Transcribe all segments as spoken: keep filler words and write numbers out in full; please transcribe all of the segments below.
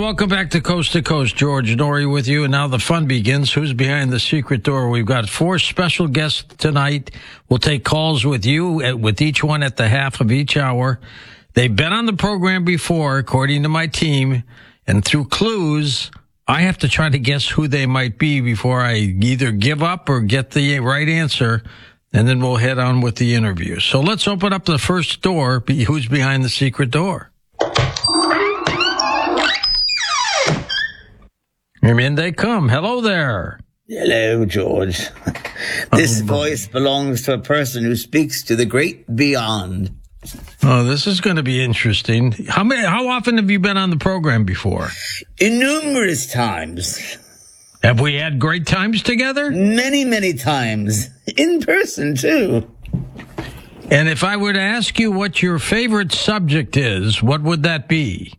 welcome back to Coast to Coast. George Noory with you, and now the fun begins. Who's behind the secret door? We've got four special guests tonight. We'll take calls with you, with each one at the half of each hour. They've been on the program before, according to my team, and through clues, I have to try to guess who they might be before I either give up or get the right answer, and then we'll head on with the interview. So let's open up the first door. Who's behind the secret door? And in they come. Hello there. Hello, George. This voice belongs to a person who speaks to the great beyond. Oh, this is going to be interesting. How many? How often have you been on the program before? Numerous times. Have we had great times together? Many, many times. In person, too. And if I were to ask you what your favorite subject is, what would that be?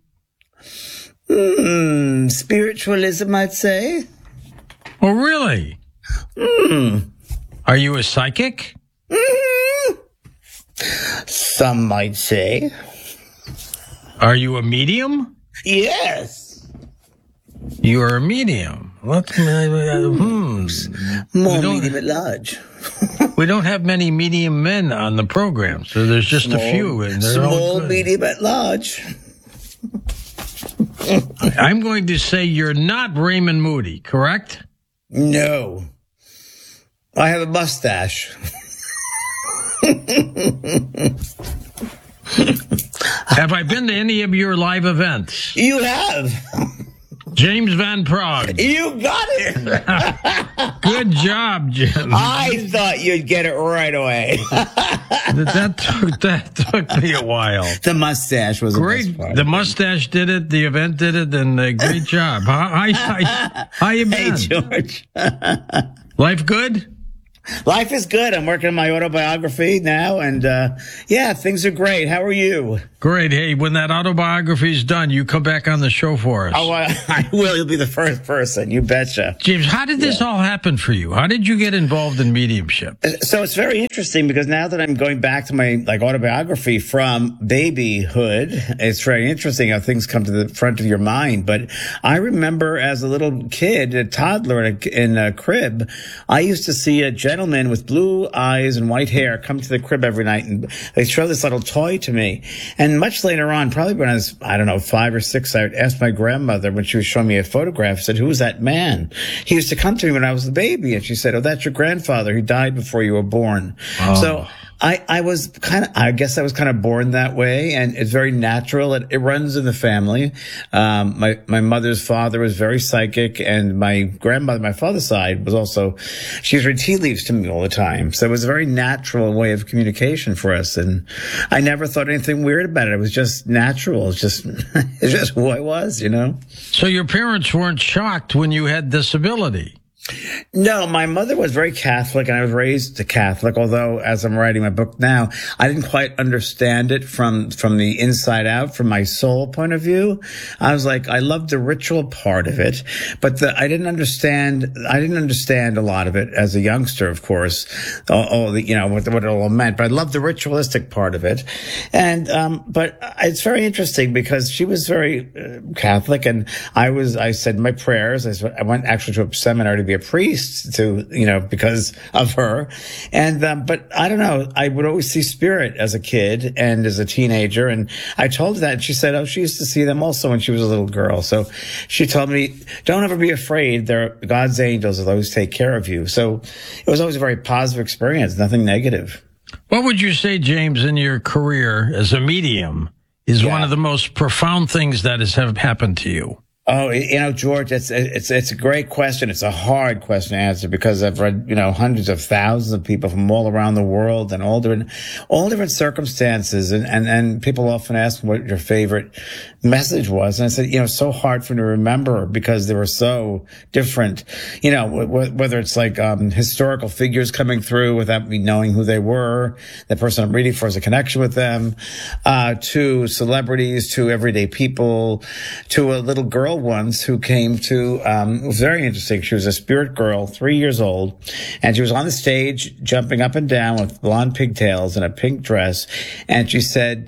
Hmm, spiritualism, I'd say. Oh, really? Hmm. Are you a psychic? Mm-hmm. Some might say. Are you a medium? Yes. You are a medium. What? Uh, hmm. More medium at large. We don't have many medium men on the program, so there's just small, a few. And they're small, all good. medium at large. I'm going to say you're not Raymond Moody, correct? No. I have a mustache. Have I been to any of your live events? You have. James Van Prague. You got it. Good job, Jim. I thought you'd get it right away. that took that took me a while. The mustache was great. The, best part the mustache did it. The event did it, and uh, great job. How, how, how, how you been? Hey, George. Life good? Life is good. I'm working on my autobiography now, and uh, yeah, things are great. How are you? Great. Hey, when that autobiography's done, you come back on the show for us. Oh, I, I will. You'll be the first person. You betcha. James, how did this yeah. all happen for you? How did you get involved in mediumship? So it's very interesting because now that I'm going back to my like autobiography from babyhood, it's very interesting how things come to the front of your mind. But I remember as a little kid, a toddler in a, in a crib, I used to see a gentleman with blue eyes and white hair come to the crib every night, and they show this little toy to me. And much later on, probably when I was, I don't know, five or six, I asked my grandmother when she was showing me a photograph, said, "Who was that man?" He used to come to me when I was a baby, and she said, "Oh, that's your grandfather. He died before you were born." Oh. So I, I was kind of, I guess I was kind of born that way, and it's very natural. It, it runs in the family. Um, my, my mother's father was very psychic, and my grandmother, my father's side, was also, she was reading tea leaves to me all the time. So it was a very natural way of communication for us, and I never thought anything weird about it. It was just natural. It's just, it's just who I was, you know? So your parents weren't shocked when you had this ability? No, my mother was very Catholic, and I was raised a Catholic, although as I'm writing my book now, I didn't quite understand it from, from the inside out, from my soul point of view. I was like, I loved the ritual part of it, but the, I didn't understand, I didn't understand a lot of it as a youngster, of course, all, all the, you know, what, what it all meant, but I loved the ritualistic part of it. And, um, but it's very interesting because she was very uh, Catholic, and I was, I said my prayers. I, I went actually to a seminary to be a priest to, you know, because of her. And, um, but I don't know, I would always see spirit as a kid and as a teenager. And I told her that, and she said, oh, she used to see them also when she was a little girl. So she told me, don't ever be afraid. They're God's angels will always take care of you. So it was always a very positive experience, nothing negative. What would you say, James, in your career as a medium is yeah. one of the most profound things that has have happened to you? Oh, you know, George, it's, it's, it's a great question. It's a hard question to answer because I've read, you know, hundreds of thousands of people from all around the world and all different, all different circumstances. And, and, and people often ask what your favorite message was. And I said, you know, it's so hard for me to remember because they were so different, you know, w- whether it's like, um, historical figures coming through without me knowing who they were, the person I'm reading for has a connection with them, uh, to celebrities, to everyday people, to a little girl once who came to, um, it was very interesting. She was a spirit girl, three years old, and she was on the stage jumping up and down with blonde pigtails and a pink dress. And she said,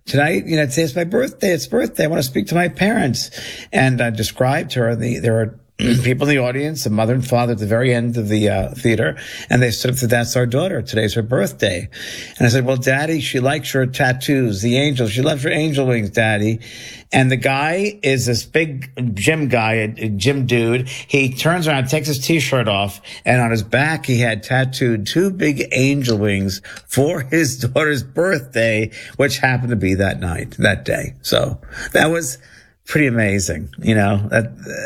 tonight, you know, today's my birthday. It's birthday. I want to speak to my parents. And I described to her, the, there are people in the audience, a mother and father at the very end of the uh, theater, and they stood up to, that's our daughter. Today's her birthday. And I said, well, Daddy, she likes her tattoos, the angels. She loves her angel wings, Daddy. And the guy is this big gym guy, a, a gym dude. He turns around, takes his t-shirt off, and on his back he had tattooed two big angel wings for his daughter's birthday, which happened to be that night, that day. So that was pretty amazing. You know, that,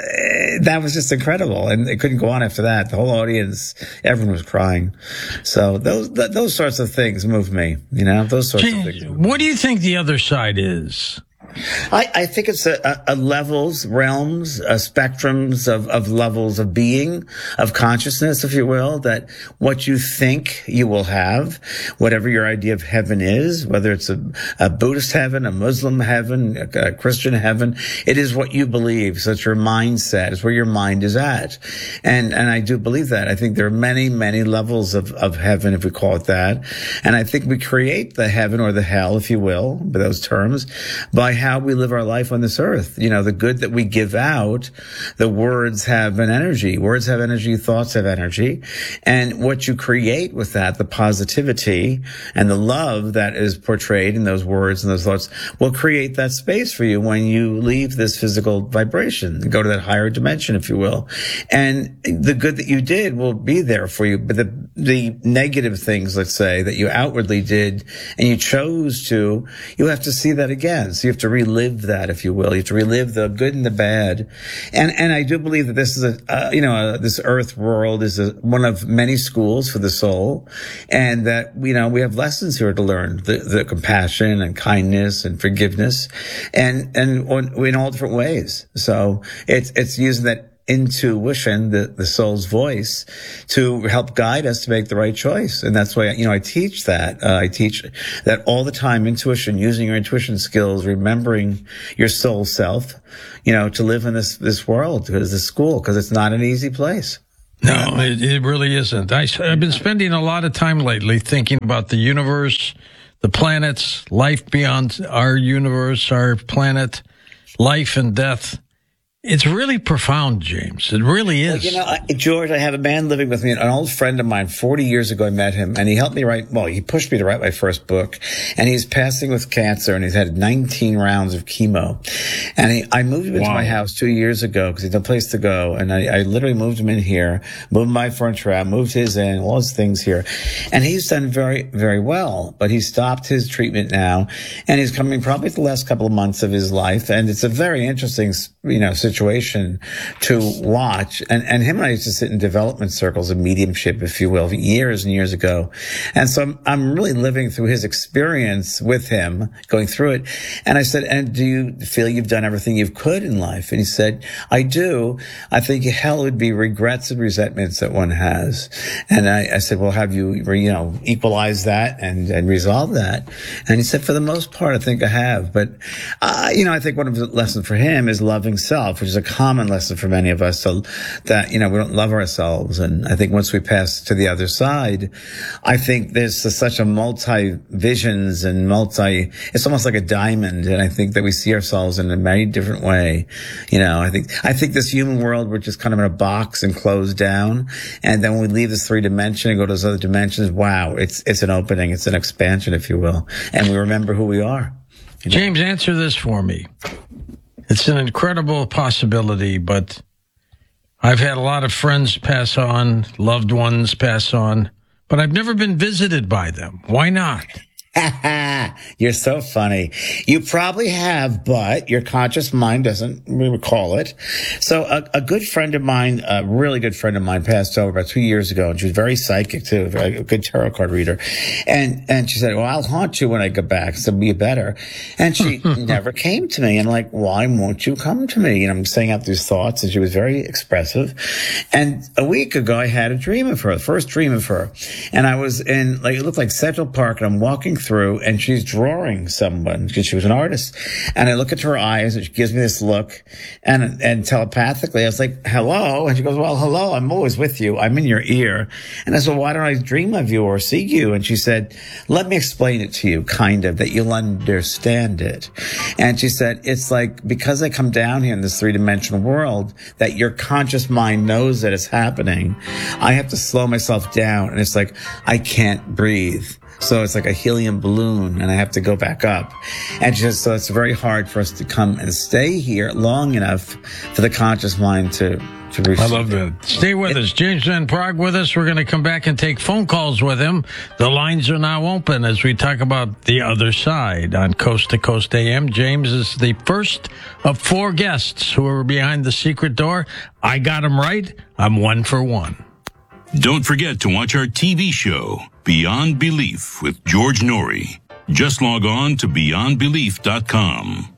uh, that was just incredible. And it couldn't go on after that. The whole audience, everyone was crying. So those, th- those sorts of things move me, you know, those sorts Gee, of things. What do you think the other side is? I, I think it's a, a, a levels, realms, a spectrums of, of levels of being, of consciousness, if you will, that what you think you will have, whatever your idea of heaven is, whether it's a, a Buddhist heaven, a Muslim heaven, a, a Christian heaven, it is what you believe. So it's your mindset. It's where your mind is at. And, and I do believe that. I think there are many, many levels of, of heaven, if we call it that. And I think we create the heaven or the hell, if you will, by those terms, by how we live our life on this earth. You know, the good that we give out, the words have an energy. Words have energy, thoughts have energy. And what you create with that, the positivity and the love that is portrayed in those words and those thoughts will create that space for you when you leave this physical vibration and go to that higher dimension, if you will. And the good that you did will be there for you. But the, the negative things, let's say, that you outwardly did and you chose to, you have to see that again. So you have to relive that, if you will. You have to relive the good and the bad. And, and I do believe that this is a, uh, you know, uh, this earth world is a, one of many schools for the soul. And that, you know, we have lessons here to learn, the, the compassion and kindness and forgiveness and, and on, in all different ways. So it's, it's using that intuition, the, the soul's voice, to help guide us to make the right choice. And that's why, you know, I teach that. Uh, I teach that all the time, intuition, using your intuition skills, remembering your soul self, you know, to live in this, this world, because this school, because it's not an easy place. No, it, it really isn't. I, I've been spending a lot of time lately thinking about the universe, the planets, life beyond our universe, our planet, life and death. It's really profound, James. It really is. Well, you know, I, George, I have a man living with me, an old friend of mine. forty years ago, I met him, and he helped me write, well, he pushed me to write my first book. And he's passing with cancer, and he's had nineteen rounds of chemo. And he, I moved him into Wow. my house two years ago because he had no place to go. And I, I literally moved him in here, moved my furniture out, moved his in, all his things here. And he's done very, very well. But he stopped his treatment now, and he's coming probably the last couple of months of his life. And it's a very interesting, you know, situation. situation to watch. And, and him and I used to sit in development circles of mediumship, if you will, years and years ago. And so I'm, I'm really living through his experience with him, going through it. And I said, and do you feel you've done everything you could in life? And he said, I do. I think hell would be regrets and resentments that one has. And I, I said, well, have you, you know, equalized that and, and resolved that? And he said, for the most part, I think I have. But, uh, you know, I think one of the lessons for him is loving self, which is a common lesson for many of us, so that, you know, we don't love ourselves. And I think once we pass to the other side, I think there's a, such a multi-visions and multi, it's almost like a diamond. And I think that we see ourselves in a very different way. You know, I think, I think this human world, we're just kind of in a box and closed down. And then when we leave this three dimension and go to those other dimensions, wow, it's, it's an opening. It's an expansion, if you will. And we remember who we are. You know? James, answer this for me. It's an incredible possibility, but I've had a lot of friends pass on, loved ones pass on, but I've never been visited by them. Why not? You're so funny. You probably have, but your conscious mind doesn't recall it. So a, a good friend of mine, a really good friend of mine, passed over about two years ago, and she was very psychic too, very, a good tarot card reader. And and she said, well, I'll haunt you when I get back, so be better. And she never came to me. And I'm like, why won't you come to me? And I'm saying out these thoughts, and she was very expressive. And a week ago, I had a dream of her, the first dream of her. And I was in, like, it looked like Central Park, and I'm walking through and she's drawing someone because she was an artist. And I look into her eyes and she gives me this look and, and telepathically I was like, hello. And she goes, well, hello. I'm always with you. I'm in your ear. And I said, why don't I dream of you or see you? And she said, let me explain it to you kind of that you'll understand it. And she said, it's like, because I come down here in this three dimensional world that your conscious mind knows that it's happening. I have to slow myself down and it's like, I can't breathe. So it's like a helium balloon and I have to go back up. And just, so it's very hard for us to come and stay here long enough for the conscious mind to, to receive. I love that. Stay with us. James Van Praagh with us. We're going to come back and take phone calls with him. The lines are now open as we talk about the other side on Coast to Coast A M. James is the first of four guests who are behind the secret door. I got him right. I'm one for one. Don't forget to watch our T V show, Beyond Belief with George Noory. Just log on to beyond belief dot com.